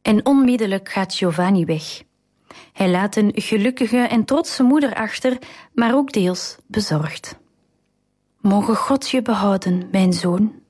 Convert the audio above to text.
En onmiddellijk gaat Giovanni weg. Hij laat een gelukkige en trotse moeder achter, maar ook deels bezorgd. Mogen God je behouden, mijn zoon.